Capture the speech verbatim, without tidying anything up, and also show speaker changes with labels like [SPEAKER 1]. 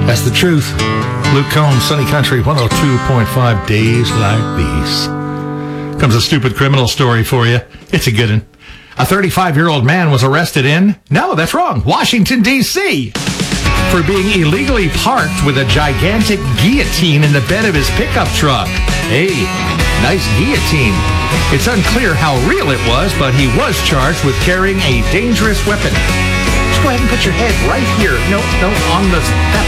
[SPEAKER 1] That's the truth. Luke Combs, Sunny Country, one oh two point five, Days Like These. Comes a stupid criminal story for you. It's a good one. A thirty-five-year-old man was arrested in, no, that's wrong, Washington, D C, for being illegally parked with a gigantic guillotine in the bed of his pickup truck. Hey, nice guillotine. It's unclear how real it was, but he was charged with carrying a dangerous weapon. Just go ahead and put your head right here. No, no, on the, that